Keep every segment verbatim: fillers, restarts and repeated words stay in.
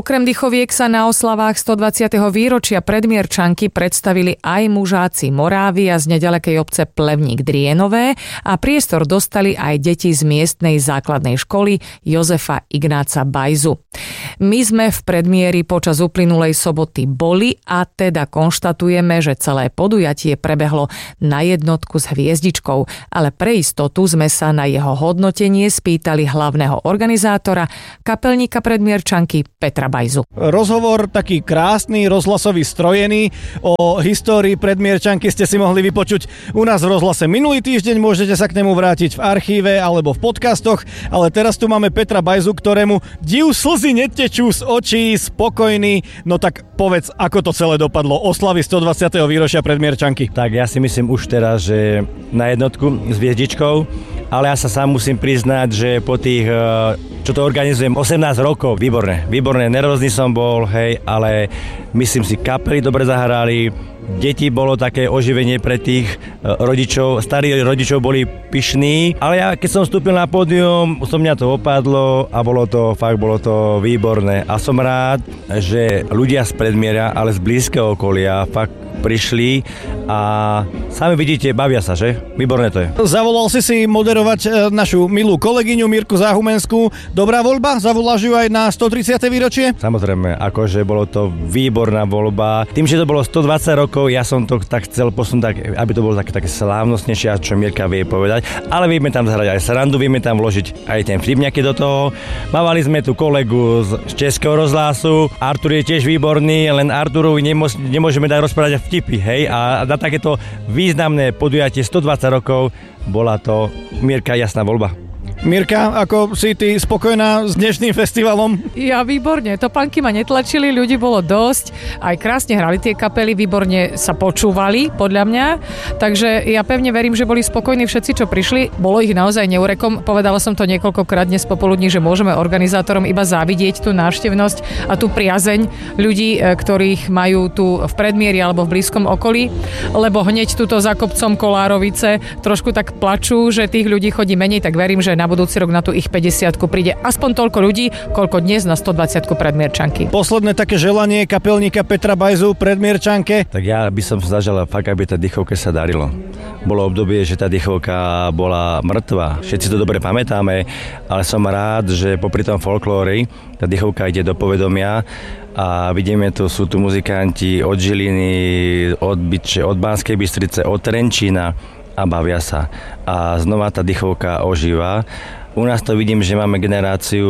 Okrem Dychoviek sa na oslavách stodvadsiateho výročia Predmierčanky predstavili aj mužáci Morávia z nedalekej obce Plevník Drienové a priestor dostali aj deti z miestnej základnej školy Jozefa Ignáca Bajzu. My sme v Predmieri počas uplynulej soboty boli a teda konštatujeme, že celé podujatie prebehlo na jednotku s hviezdičkou, ale pre istotu sme sa na jeho hodnotenie spýtali hlavného organizátora, kapelníka Predmierčanky Petra Bajzu. Rozhovor taký krásny, rozhlasový strojený o histórii Predmierčanky ste si mohli vypočuť u nás v rozhlase minulý týždeň, môžete sa k nemu vrátiť v archíve alebo v podcastoch, ale teraz tu máme Petra Bajzu, ktorému div slzy netečú z očí, spokojný. No tak povedz, ako to celé dopadlo, oslavy stodvadsiateho výročia Predmierčanky. Tak ja si myslím už teraz, že na jednotku s hviezdičkou, ale ja sa sám musím priznať, že po tých, čo to organizujem, osemnásť rokov, výborné, výborné, nervózny som bol, hej, ale myslím si, kapely dobre zahrali, deti bolo také oživenie pre tých rodičov, starí rodičov boli pyšní, ale ja keď som vstúpil na pódium, som mňa to opadlo a bolo to, fakt bolo to výborné a som rád, že ľudia z Predmieria, ale z blízkeho okolia fakt prišli a sami vidíte, bavia sa, že? Výborné to je. Zavolal si si moderovať našu milú kolegyňu Mirku Záhumenskú. Dobrá voľba? Zavoláš ju aj na stotridsiate výročie? Samozrejme, akože bolo to výborná voľba. Tým, že to bolo stodvadsať rokov, ja som to tak chcel posunúť, aby to bolo také, také slávnostnejšie, čo Mirka vie povedať. Ale vieme tam zahrať aj srandu, vieme tam vložiť aj ten vtip nejaký do toho. Mávali sme tu kolegu z Českého rozhlasu. Artur je tiež výborný, len Arturovi nemô- nemôžeme dať rozprávať vtipy, hej, a na takéto významné podujatie stodvadsať rokov bola to Mirka jasná voľba. Mirka, ako si ty spokojná s dnešným festivalom? Ja výborne, topánky ma netlačili, ľudí bolo dosť, aj krásne hrali tie kapely, výborne sa počúvali, podľa mňa, takže ja pevne verím, že boli spokojní všetci, čo prišli, bolo ich naozaj neurekom, povedala som to niekoľkokrát dnes popoludní, že môžeme organizátorom iba závidieť tú návštevnosť a tú priazeň ľudí, ktorých majú tu v Predmieri alebo v blízkom okolí, lebo hneď tuto za kopcom Kolárovice trošku tak plačú, že tých ľudí chodí menej, tak verím, že na budúci rok na tú ich päťdesiatku príde aspoň toľko ľudí, koľko dnes na stodvadsiatku Predmierčanky. Posledné také želanie kapelníka Petra Bajzu Predmierčanke. Tak ja by som zaželal fakt, aby tá Dychovke sa darilo. Bolo obdobie, že tá Dychovka bola mŕtva. Všetci to dobre pamätáme, ale som rád, že popri tom folklóri tá Dychovka ide do povedomia a vidíme tu, sú tu muzikanti od Žiliny, od Byče, od Banskej Bystrice, od Trenčína a bavia sa. A znova tá Dychovka ožíva. U nás to vidím, že máme generáciu,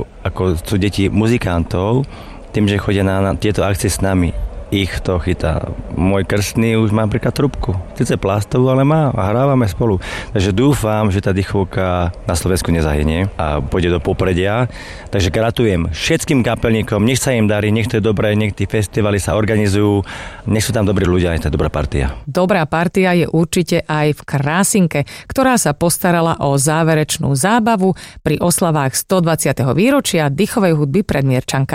ako sú deti muzikantov, tým, že chodia na, na tieto akcie s nami. Ich to chytá. Môj krstný už má napríklad trubku. Sice plastovú, ale má a hrávame spolu. Takže dúfam, že tá Dychovka na Slovensku nezahynie a pôjde do popredia. Takže gratulujem všetkým kapelníkom, nech sa im darí, nech to je dobré, nech tí festivaly sa organizujú, nech sú tam dobrí ľudia, nech to je dobrá partia. Dobrá partia je určite aj v Krásinke, ktorá sa postarala o záverečnú zábavu pri oslavách stodvadsiateho výročia Dychovej hudby Predmierčanka.